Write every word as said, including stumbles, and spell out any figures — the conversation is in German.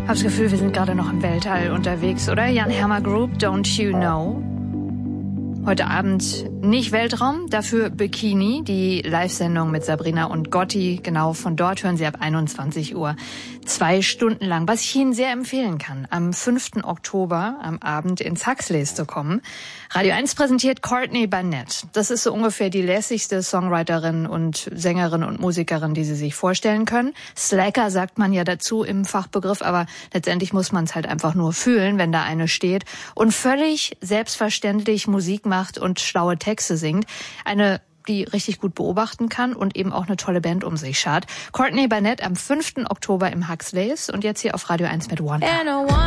Hab das Gefühl, wir sind gerade noch im Weltall unterwegs, oder? Jan Hammer Group, Don't You Know? Heute Abend nicht Weltraum, dafür Bikini, die Live-Sendung mit Sabrina und Gotti. Genau von dort hören Sie ab einundzwanzig Uhr. Zwei Stunden lang, was ich Ihnen sehr empfehlen kann, am fünften Oktober am Abend ins Huxleys zu kommen. Radio eins präsentiert Courtney Barnett. Das ist so ungefähr die lässigste Songwriterin und Sängerin und Musikerin, die Sie sich vorstellen können. Slacker sagt man ja dazu im Fachbegriff, aber letztendlich muss man es halt einfach nur fühlen, wenn da eine steht und völlig selbstverständlich Musik macht und schlaue Texte singt. Eine, die richtig gut beobachten kann und eben auch eine tolle Band um sich schart. Courtney Barnett am fünften Oktober im Huxleys und jetzt hier auf Radio eins mit One.